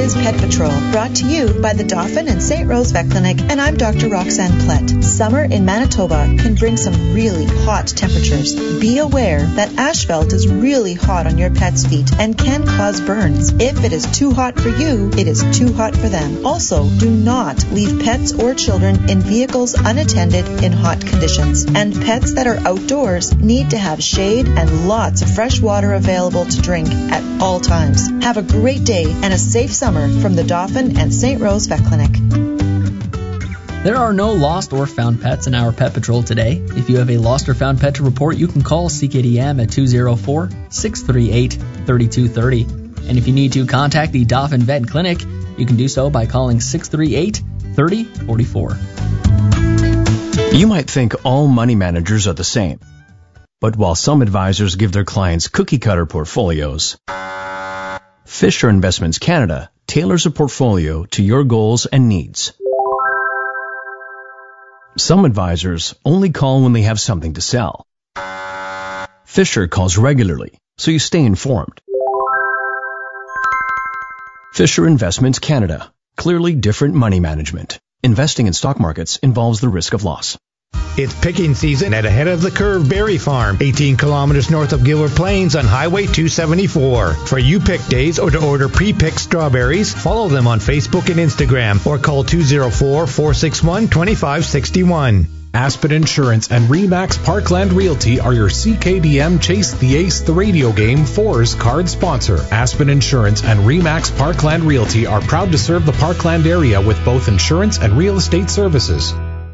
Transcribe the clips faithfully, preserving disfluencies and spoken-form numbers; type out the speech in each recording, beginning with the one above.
is Pet Patrol, brought to you by the Dauphin and Saint Rose Vet Clinic, and I'm Doctor Roxanne Plett. Summer in Manitoba can bring some really hot temperatures. Be aware that asphalt is really hot on your pet's feet and can cause burns. If it is too hot for you, it is too hot for them. Also, do not leave pets or children in vehicles unattended in hot conditions. And pets that are outdoors need to have shade and lots of fresh water available to drink at all times. Have a great day and a safe summer from the Dauphin and Saint Rose Vet Clinic. There are no lost or found pets in our Pet Patrol today. If you have a lost or found pet to report, you can call C K D M at two oh four, six three eight, three two three oh. And if you need to contact the Dauphin Vet Clinic, you can do so by calling six three eight, three oh four four. You might think all money managers are the same. But while some advisors give their clients cookie-cutter portfolios, Fisher Investments Canada tailors a portfolio to your goals and needs. Some advisors only call when they have something to sell. Fisher calls regularly, so you stay informed. Fisher Investments Canada. Clearly different money management. Investing in stock markets involves the risk of loss. It's picking season at Ahead of the Curve Berry Farm, eighteen kilometers north of Gilbert Plains on Highway two seventy-four. For you-pick days or to order pre-picked strawberries, follow them on Facebook and Instagram or call two oh four, four six one, two five six one. Aspen Insurance and Remax Parkland Realty are your C K D M Chase the Ace the Radio Game fours card sponsor. Aspen Insurance and Remax Parkland Realty are proud to serve the Parkland area with both insurance and real estate services.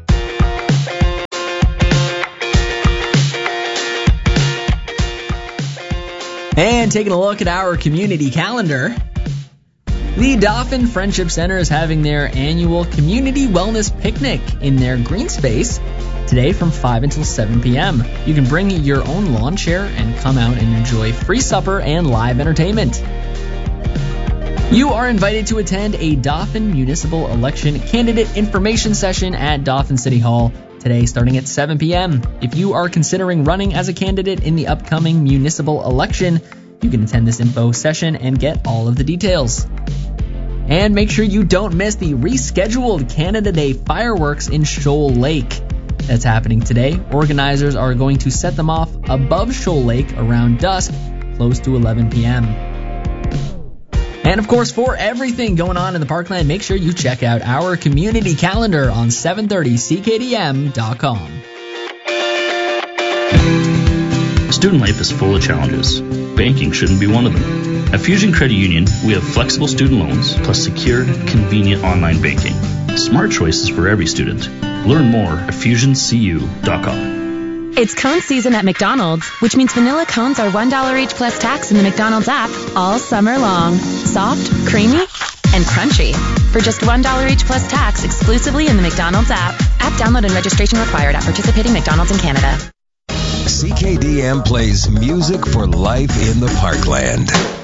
And taking a look at our community calendar, the Dauphin Friendship Center is having their annual Community Wellness Picnic in their green space today from five until seven p.m. You can bring your own lawn chair and come out and enjoy free supper and live entertainment. You are invited to attend a Dauphin Municipal Election Candidate Information Session at Dauphin City Hall today starting at seven p.m. If you are considering running as a candidate in the upcoming municipal election, you can attend this info session and get all of the details. And make sure you don't miss the rescheduled Canada Day fireworks in Shoal Lake. That's happening today. Organizers are going to set them off above Shoal Lake around dusk, close to eleven p.m. And of course, for everything going on in the Parkland, make sure you check out our community calendar on seven thirty C K D M dot com. Student life is full of challenges. Banking shouldn't be one of them. At Fusion Credit Union, we have flexible student loans plus secure, convenient online banking. Smart choices for every student. Learn more at fusion c u dot com. It's cone season at McDonald's, which means vanilla cones are one dollar each plus tax in the McDonald's app all summer long. Soft, creamy, and crunchy. For just one dollar each plus tax exclusively in the McDonald's app. App download and registration required at participating McDonald's in Canada. C K D M plays music for life in the Parkland.